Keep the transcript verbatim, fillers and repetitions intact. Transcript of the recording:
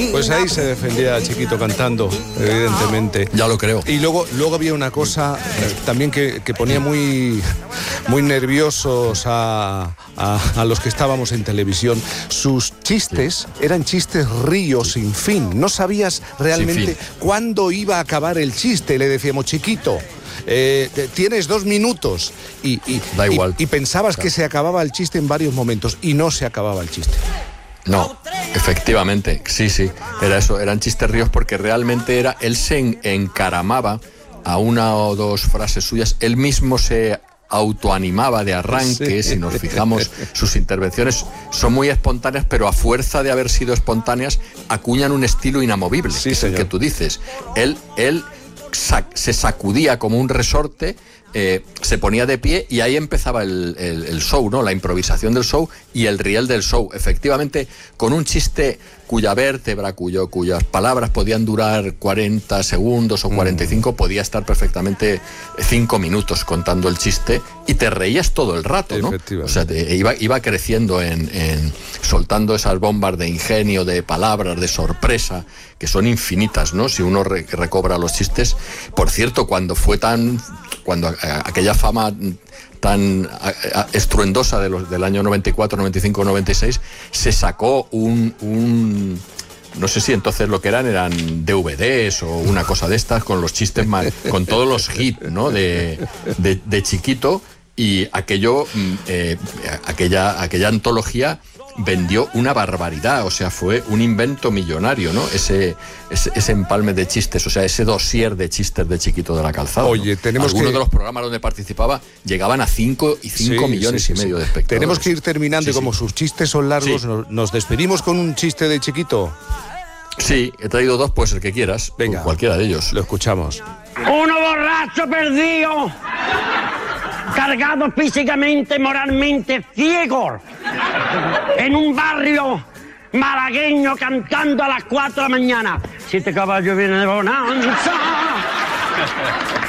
Pues ahí se defendía Chiquito cantando, evidentemente. Ya lo creo. Y luego, luego había una cosa eh, también que, que ponía muy, muy nerviosos a, a, a los que estábamos en televisión. Sus chistes sí. eran chistes ríos sin fin. No sabías realmente cuándo iba a acabar el chiste. Le decíamos, Chiquito, Eh, tienes dos minutos y, y, da igual. y, y pensabas claro. que se acababa el chiste en varios momentos y no se acababa el chiste. No, efectivamente, sí, sí, era eso, eran chistes ríos porque realmente era, él se encaramaba a una o dos frases suyas, él mismo se autoanimaba de arranque, sí. Si nos fijamos, sus intervenciones son muy espontáneas, pero a fuerza de haber sido espontáneas, acuñan un estilo inamovible, sí, que es señor. el que tú dices. Él, él sac- se sacudía como un resorte, eh, se ponía de pie y ahí empezaba el, el, el show, ¿no? La improvisación del show y el riel del show. Efectivamente, con un chiste cuya vértebra, cuyo, cuyas palabras podían durar cuarenta segundos o cuarenta y cinco, mm. podía estar perfectamente cinco minutos contando el chiste y te reías todo el rato, ¿no? O sea, te, iba, iba creciendo en, en soltando esas bombas de ingenio, de palabras, de sorpresa, que son infinitas, ¿no? Si uno re, recobra los chistes. Por cierto, cuando fue tan... cuando a, a, aquella fama tan a, a, estruendosa de los, del año noventa y cuatro, noventa y cinco, noventa y seis, se sacó un, un... no sé si entonces lo que eran eran D V Ds o una cosa de estas, con los chistes más, con todos los hits, ¿no? De, de, de Chiquito, y aquello, eh, aquella, aquella antología vendió una barbaridad, o sea, fue un invento millonario, ¿no? Ese, ese, ese empalme de chistes, o sea, ese dossier de chistes de Chiquito de la Calzada. Oye, ¿no? tenemos Algunos que... de los programas donde participaba llegaban a cinco y cinco sí, millones sí, sí, y medio sí. de espectadores. Tenemos que ir terminando, sí, y como sí. sus chistes son largos, sí. nos, nos despedimos con un chiste de Chiquito. Sí, he traído dos, pues el que quieras. Venga, cualquiera de ellos. Lo escuchamos. Uno borracho perdido, cargado físicamente, moralmente, ciego, en un barrio malagueño cantando a las cuatro de la mañana. Siete caballos vienen de bonanza.